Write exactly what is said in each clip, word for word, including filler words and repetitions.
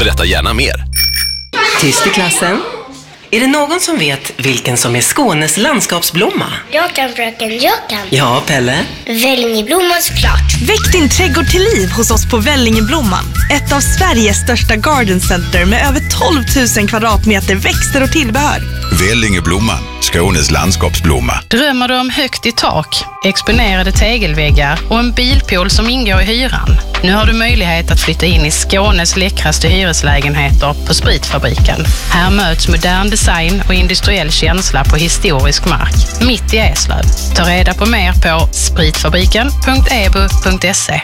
Berätta gärna mer. Tyst i klassen. Är det någon som vet vilken som är Skånes landskapsblomma? Jag kan, fröken, jag kan. Ja, Pelle? Vällingeblomman såklart. Väck din trädgård till liv hos oss på Vällingeblomman. Ett av Sveriges största garden center med över tolv tusen kvadratmeter växter och tillbehör. Vällingeblomman, Skånes landskapsblomma. Drömmer du om högt i tak, exponerade tegelväggar och en bilpool som ingår i hyran? Nu har du möjlighet att flytta in i Skånes läckraste hyreslägenheter på Spritfabriken. Här möts modern design och industriell känsla på historisk mark, mitt i Eslöv. Ta reda på mer på spritfabriken punkt e b u punkt se.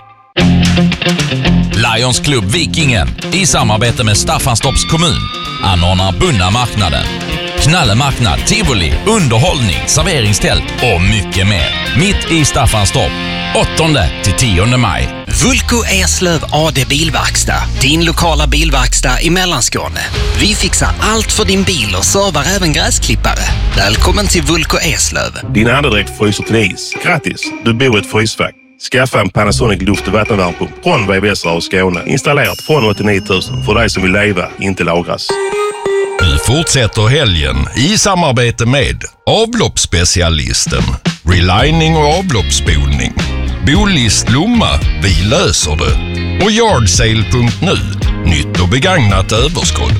Lions Club Vikingen i samarbete med Staffanstorps kommun anordnar Bunna marknaden. Knallemarknad, tivoli, underhållning, serveringstält och mycket mer. Mitt i Staffanstorp, åttonde till tionde maj. Vulko Eslöv A D Bilverkstad, din lokala bilverkstad i Mellanskåne. Vi fixar allt för din bil och servar även gräsklippare. Välkommen till Vulko Eslöv. Din andedräkt fryser till is. Grattis, du bor i ett frysfack. Skaffa en Panasonic luft- och vattenvärmepump från V V S och Skåne. Installerat från åttionio tusen för dig som vill leva, inte lagras. Vi fortsätter helgen i samarbete med avloppsspecialisten, relining och avloppsspolning, Bolist Lomma, vi löser det, och Yardsale punkt nu, nytt och begagnat överskott.